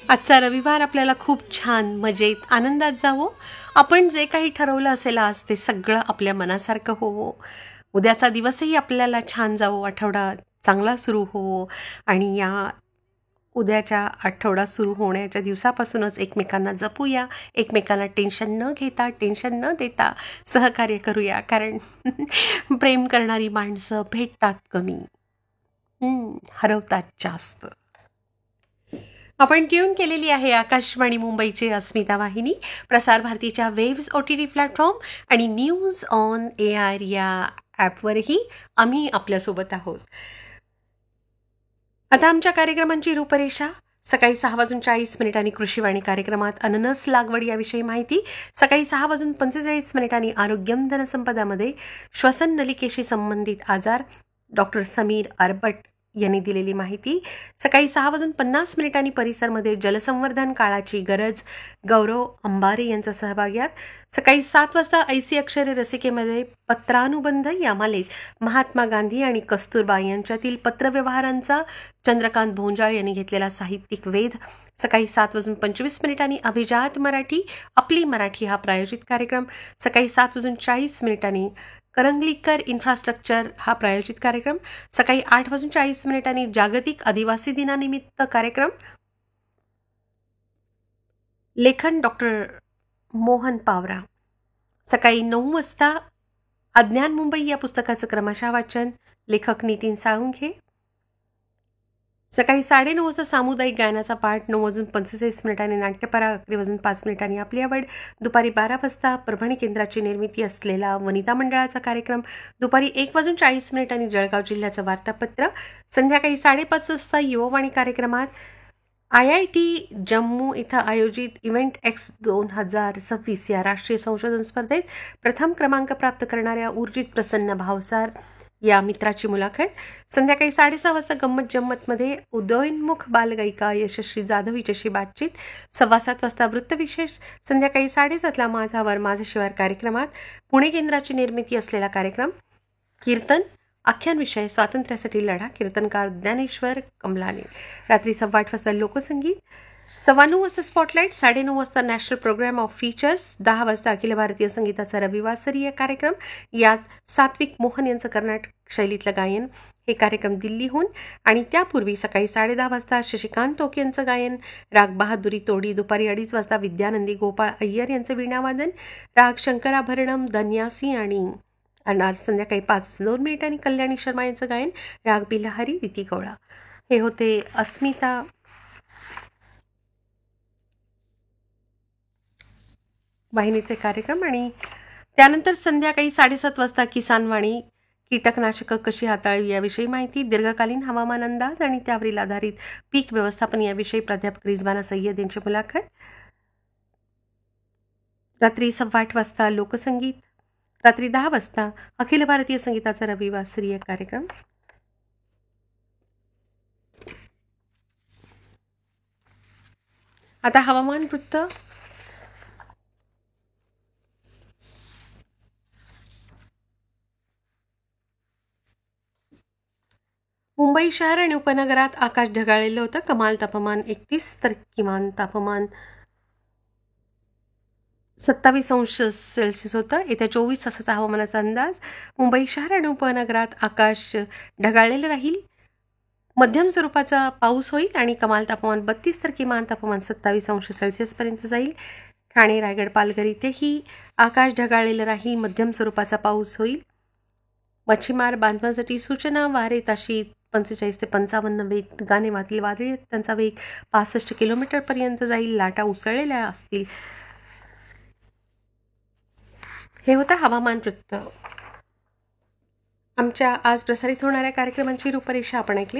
आजचा रविवार आपल्याला खूप छान मजेत आनंदात जावो. आपण जे काही ठरवलं असेल आज ते सगळं आपल्या मनासारखं होवो. उद्याचा दिवसही आपल्याला छान जावो, आठवडा चांगला सुरू होवो आणि या उद्याच्या आठवडा सुरू होण्याच्या दिवसापासूनच एकमेकांना जपूया, एकमेकांना टेन्शन न घेता, टेन्शन न देता सहकार्य करूया. कारण प्रेम करणारी माणसं भेटतात कमी, हरवतात जास्त. आपण ट्यून केलेली आहे आकाशवाणी मुंबईची अस्मिता वाहिनी, प्रसार भारतीच्या वेव्स OTT प्लॅटफॉर्म आणि न्यूज ऑन AIR या ॲपवरही आम्ही आपल्यासोबत आहोत. आता आमच्या कार्यक्रमांची रूपरेषा. सकाळी 6:40 कृषीवाणी कार्यक्रमात अननस लागवड याविषयी माहिती. सकाळी 6:45 आरोग्यम धनसंपदामध्ये श्वसन नलिकेशी संबंधित आजार, डॉक्टर समीर अरबट यांनी दिलेली माहिती. सकाळी 6:50 परिसरमध्ये जलसंवर्धन काळाची गरज, गौरव अंबारे यांचा सहभाग यात. सकाळी 7 वाजता ऐसी अक्षरे रसिकेमध्ये पत्रानुबंध या मालेत महात्मा गांधी आणि कस्तुरबा यांच्यातील पत्रव्यवहारांचा चंद्रकांत भोंजाळ यांनी घेतलेला साहित्यिक वेध. सकाळी 7:25 अभिजात मराठी, आपली मराठी हा प्रायोजित कार्यक्रम. सकाळी 7:40 करंगलीकर इन्फ्रास्ट्रक्चर हा प्रायोजित कार्यक्रम. सकाळी 8:40 जागतिक आदिवासी दिनानिमित्त कार्यक्रम. लेखन डॉक्टर मोहन पावरा. सकाळी 9 वाजता अज्ञान मुंबई या पुस्तकाचं क्रमशः वाचन, लेखक नितीन साळुंखे. सकाळी 9:30 वाजता सामुदायिक गायनाचा पाठ. 9:45 नाट्यपरा. 11:05 आपली आवड. दुपारी 12 वाजता परभणी केंद्राची निर्मिती असलेला वनिता मंडळाचा कार्यक्रम. दुपारी 1:40 जळगाव जिल्ह्याचं वार्तापत्र. संध्याकाळी 5:30 वाजता युववाणी कार्यक्रमात IIT जम्मू इथं आयोजित इव्हेंट एक्स 2026 या राष्ट्रीय संशोधन स्पर्धेत प्रथम क्रमांक प्राप्त करणाऱ्या ऊर्जित प्रसन्न भावसार या मित्राची मुलाखत. संध्याकाळी 6:30 वाजता गंमत जम्मतमध्ये उदयोन्मुख बालगायिका यशस्वी जाधव हिच्याशी बातचीत. 7:15 वाजता वृत्तविशेष. संध्याकाळी 7:30 माझावर माझा शिवार कार्यक्रमात पुणे केंद्राची निर्मिती असलेला कार्यक्रम. कीर्तन, आख्यानविषय, स्वातंत्र्यासाठी लढा, कीर्तनकार ज्ञानेश्वर कमलाने. रात्री 8:15 वाजता लोकसंगीत. 9:15 वाजता स्पॉटलाईट. 9:30 वाजता नॅशनल प्रोग्राम ऑफ फीचर्स. 10 वाजता अखिल भारतीय संगीताचा रविवासरीय कार्यक्रम. यात सात्विक मोहन यांचं कर्नाटक शैलीतलं गायन. हे कार्यक्रम दिल्लीहून. आणि त्यापूर्वी सकाळी 10:30 वाजता शशिकांत टोक यांचं गायन, राग बहादुरी तोडी. दुपारी 2:30 वाजता विद्यानंदी गोपाळ अय्यर यांचं वीणावादन, राग शंकराभरणम, धन्यासी आणि अनार. संध्याकाळी 5:02 कल्याणी शर्मा यांचं गायन, राग बिलहारी, रीती गवळा. हे होते अस्मिता वाहिनीचे कार्यक्रम. आणि त्यानंतर संध्याकाळी 7:30 वाजता किसानवाणी, कीटकनाशकं कशी हाताळावी याविषयी माहिती, दीर्घकालीन हवामान अंदाज आणि त्यावरील आधारित पीक व्यवस्थापन याविषयी प्राध्यापक रिजवाना सय्यद यांची मुलाखत. रात्री 8:15 वाजता लोकसंगीत. रात्री 10 वाजता अखिल भारतीय संगीताचा रविवासरीय कार्यक्रम. आता हवामान वृत्त. मुंबई शहर आणि उपनगरात आकाश ढगाळलेलं होतं. कमाल तापमान 31 तर किमान तापमान 27°C होतं. येत्या 24 तासाचा हवामानाचा अंदाज. मुंबई शहर आणि उपनगरात आकाश ढगाळलेलं राहील. मध्यम स्वरूपाचा पाऊस होईल आणि कमाल तापमान 32 तर किमान तापमान 27°C पर्यंत जाईल. ठाणे, रायगड, पालघर इथेही आकाश ढगाळलेलं राहील. मध्यम स्वरूपाचा पाऊस होईल. मच्छीमार बांधवांसाठी सूचना. वारे ताशी 45 ते 55 वेगाने वाहतील वादळी. त्यांचा वेग 65 किलोमीटरपर्यंत जाईल. लाटा उसळलेल्या असतील. हे होतं हवामान वृत्त. आमच्या आज प्रसारित होणाऱ्या कार्यक्रमांची रूपरेषा आपण ऐकली.